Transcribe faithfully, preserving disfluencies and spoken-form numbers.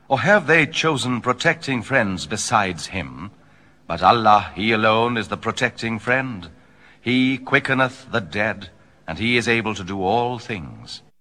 Or have they chosen protecting friends besides him? But Allah, he alone is the protecting friend. He quickeneth the dead, and he is able to do all things.